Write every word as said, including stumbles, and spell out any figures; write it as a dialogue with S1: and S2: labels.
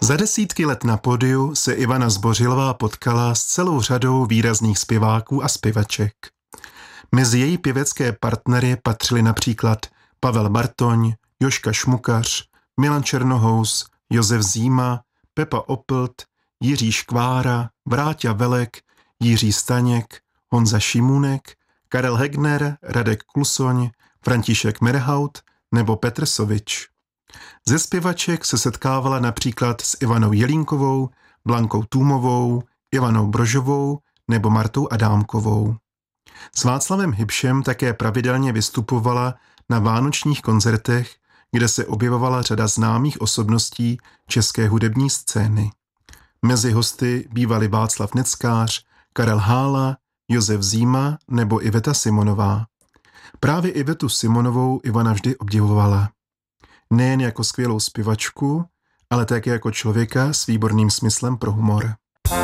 S1: Za desítky let na pódiu se Ivana Zbořilová potkala s celou řadou výrazných zpěváků a zpěvaček. Mezi její pěvecké partnery patřili například Pavel Bartoň, Jožka Šmukař, Milan Černohous, Josef Zíma, Pepa Oplt, Jiří Škvára, Vráťa Velek, Jiří Staněk, Honza Šimůnek, Karel Hegner, Radek Klusoň, František Merhaut nebo Petr Sovič. Ze zpěvaček se setkávala například s Ivanou Jelínkovou, Blankou Tůmovou, Ivanou Brožovou nebo Martou Adámkovou. S Václavem Hybšem také pravidelně vystupovala na vánočních koncertech, kde se objevovala řada známých osobností české hudební scény. Mezi hosty bývali Václav Neckář, Karel Hála, Josef Zíma nebo Iveta Simonová. Právě Ivetu Simonovou Ivana vždy obdivovala. Nejen jako skvělou zpěvačku, ale také jako člověka s výborným smyslem pro humor.